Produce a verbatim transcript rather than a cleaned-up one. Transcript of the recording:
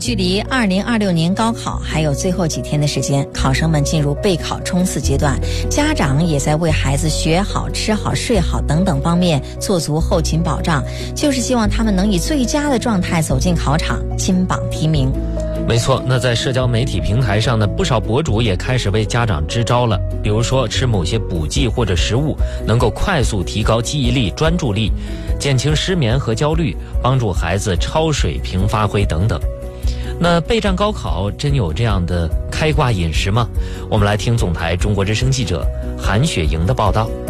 距离二零二六年高考还有最后几天的时间，考生们进入备考冲刺阶段，家长也在为孩子学好、吃好、睡好等等方面做足后勤保障，就是希望他们能以最佳的状态走进考场，金榜题名。 没错，那在社交媒体平台上呢，不少博主也开始为家长支招了，比如说吃某些补剂或者食物能够快速提高记忆力、专注力，减轻失眠和焦虑，帮助孩子超水平发挥等等。那备战高考真有这样的开挂饮食吗？我们来听总台中国之声记者韩雪莹的报道。